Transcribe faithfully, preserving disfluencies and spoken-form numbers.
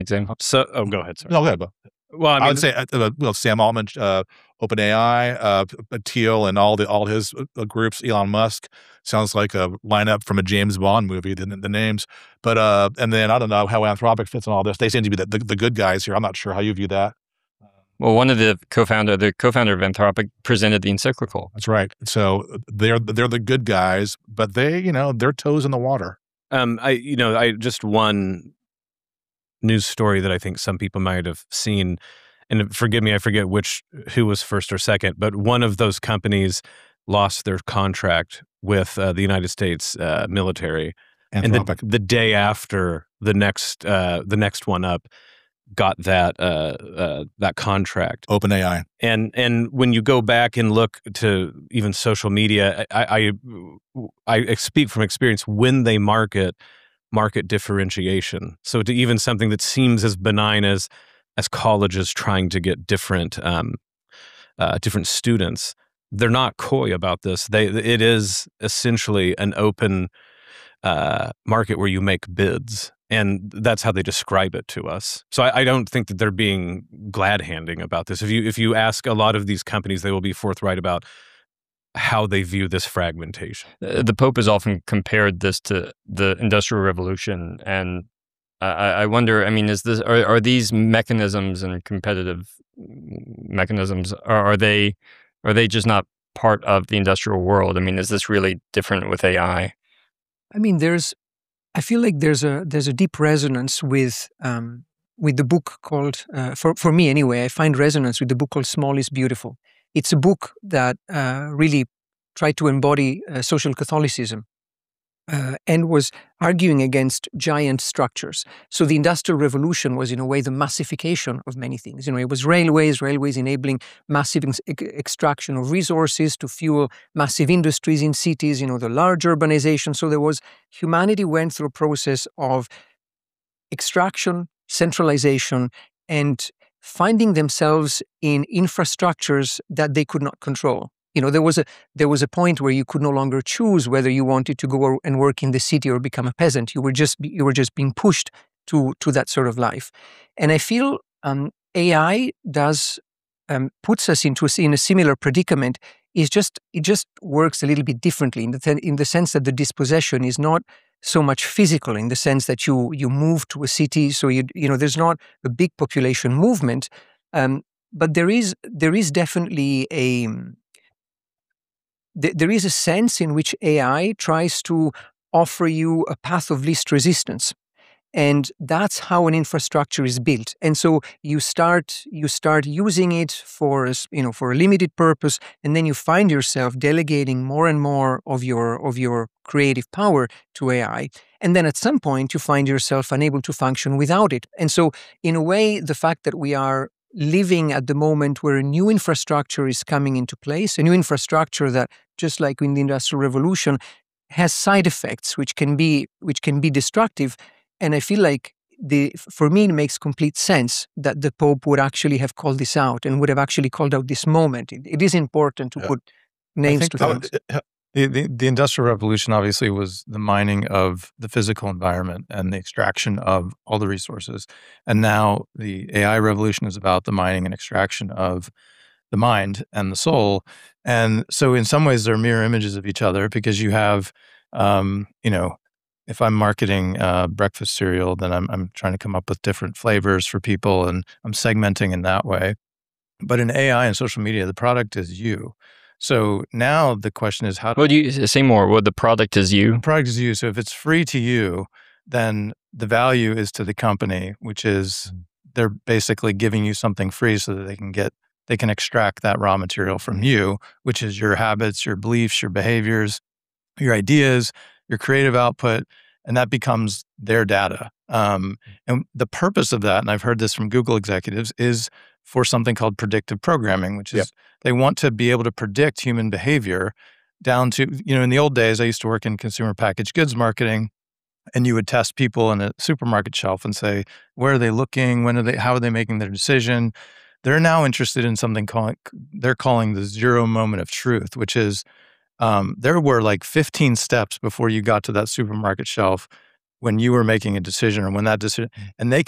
example? So, oh, go ahead. Sorry. No, go ahead, Bo. Well, I, mean, I would say, uh, well, Sam Altman, uh, OpenAI, uh, Thiel, and all the all his uh, groups. Elon Musk sounds like a lineup from a James Bond movie. The, the names, but uh, and then I don't know how Anthropic fits in all this. They seem to be the, the, the good guys here. I'm not sure how you view that. Well, one of the co-founder, the co-founder of Anthropic, presented the encyclical. That's right. So they're they're the good guys, but they, you know, their toes in the water. Um, I, you know, I just one news story that I think some people might have seen, and forgive me, I forget which who was first or second, but one of those companies lost their contract with uh, the United States uh, military, Anthropic. and the, the day after the next uh, the next one up got that uh, uh, that contract. OpenAI. And and when you go back and look to even social media, I, I I speak from experience when they market market differentiation. So to even something that seems as benign as as colleges trying to get different um, uh, different students, they're not coy about this. They it is essentially an open uh, market where you make bids. And that's how they describe it to us. So I, I don't think that they're being glad-handing about this. If you if you ask a lot of these companies, they will be forthright about how they view this fragmentation. Uh, the Pope has often compared this to the Industrial Revolution, and I, I wonder. I mean, is this are, are these mechanisms and competitive mechanisms are, are they are they just not part of the industrial world? I mean, is this really different with A I? I mean, there's. I feel like there's a there's a deep resonance with um, with the book called uh, for for me anyway. I find resonance with the book called Small is Beautiful. It's a book that uh, really tried to embody uh, social Catholicism uh, and was arguing against giant structures. So the Industrial Revolution was in a way the massification of many things. You know, it was railways, railways enabling massive ex extraction of resources to fuel massive industries in cities, you know, the large urbanization. So there was, humanity went through a process of extraction, centralization, and finding themselves in infrastructures that they could not control. You know, there was a there was a point where you could no longer choose whether you wanted to go and work in the city or become a peasant. You were just you were just being pushed to to that sort of life, and I feel um, A I does um, puts us into a, in a similar predicament. It's just it just works a little bit differently in the in the sense that the dispossession is not so much physical, in the sense that you you move to a city, so you you know there's not a big population movement, um, but there is there is definitely a there is a sense in which A I tries to offer you a path of least resistance. And that's how an infrastructure is built. And so you start you start using it for a, you know for a limited purpose, and then you find yourself delegating more and more of your of your creative power to A I. And then at some point you find yourself unable to function without it. And so in a way, the fact that we are living at the moment where a new infrastructure is coming into place, a new infrastructure that, just like in the Industrial Revolution, has side effects which can be which can be destructive. And I feel like the for me it makes complete sense that the Pope would actually have called this out and would have actually called out this moment. It, it is important to yeah. put names to things. The, the, the Industrial Revolution obviously was the mining of the physical environment and the extraction of all the resources. And now the A I revolution is about the mining and extraction of the mind and the soul. And so in some ways they're mirror images of each other, because you have, um, you know, if I'm marketing uh, breakfast cereal, then I'm, I'm trying to come up with different flavors for people, and I'm segmenting in that way. But in A I and social media, the product is you. So now the question is, how do well, do you say more? Well, the product is you. The product is you. So if it's free to you, then the value is to the company, which is they're basically giving you something free so that they can get they can extract that raw material from you, which is your habits, your beliefs, your behaviors, your ideas, your creative output, and that becomes their data. Um, and the purpose of that, and I've heard this from Google executives, is for something called predictive programming, which is yep. they want to be able to predict human behavior down to, you know, in the old days, I used to work in consumer packaged goods marketing, and you would test people in a supermarket shelf and say, where are they looking? When are they, how are they making their decision? They're now interested in something called, they're calling the zero moment of truth, which is um, there were like fifteen steps before you got to that supermarket shelf when you were making a decision or when that decision, and they